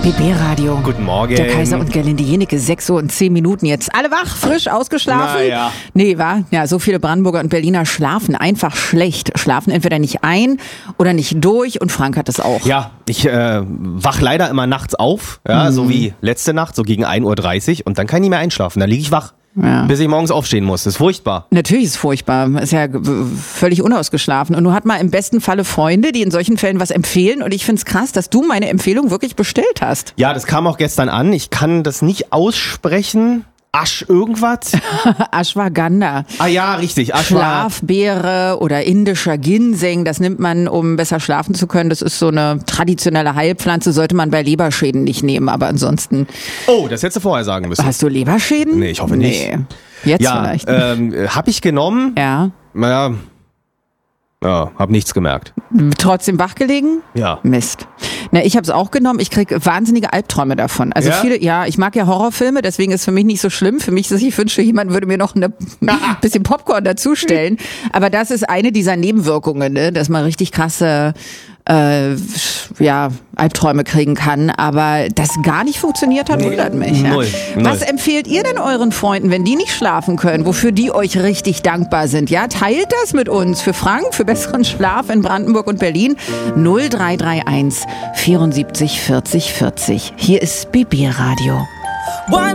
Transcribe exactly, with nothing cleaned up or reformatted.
B B-Radio. Guten Morgen. Der Kaiser und Gerlinde Jenecke, sechs Uhr und zehn Minuten jetzt. Alle wach, frisch, ausgeschlafen? Naja. Nee, wa? Ja, so viele Brandenburger und Berliner schlafen einfach schlecht. Schlafen entweder nicht ein oder nicht durch und Frank hat das auch. Ja, ich äh, wach leider immer nachts auf, ja, mhm. so wie letzte Nacht, so gegen ein Uhr dreißig und dann kann ich nicht mehr einschlafen. Dann liege ich wach. Ja. Bis ich morgens aufstehen muss. Das ist furchtbar. Natürlich ist es furchtbar. Ist ja völlig unausgeschlafen. Und du hast mal im besten Falle Freunde, die in solchen Fällen was empfehlen. Und ich find's krass, dass du meine Empfehlung wirklich bestellt hast. Ja, das kam auch gestern an. Ich kann das nicht aussprechen. Asch irgendwas? Ashwagandha. Ah ja, richtig. Ashwa- Schlafbeere oder indischer Ginseng, das nimmt man, um besser schlafen zu können. Das ist so eine traditionelle Heilpflanze, sollte man bei Leberschäden nicht nehmen, aber ansonsten... Oh, das hättest du vorher sagen müssen. Hast du Leberschäden? Nee, ich hoffe nicht. Nee. Jetzt ja, vielleicht. Ähm, hab ich genommen. Ja. Naja, ja, hab nichts gemerkt. Trotzdem wach gelegen? Ja. Mist. Na, ich habe es auch genommen. Ich krieg wahnsinnige Albträume davon. Also ja? viele, ja, ich mag ja Horrorfilme, deswegen ist es für mich nicht so schlimm. Für mich ist es, ich wünschte, jemand würde mir noch ein bisschen Popcorn dazustellen. Aber das ist eine dieser Nebenwirkungen, ne? Dass man richtig krasse äh, ja, Albträume kriegen kann. Aber das gar nicht funktioniert hat, wundert mich. Ja. Null. Null. Was empfehlt ihr denn euren Freunden, wenn die nicht schlafen können, wofür die euch richtig dankbar sind? Ja, teilt das mit uns. Für Frank, für besseren Schlaf in Brandenburg und Berlin. null drei drei eins vierundsiebzig vierzig vierzig. Hier ist B B-Radio.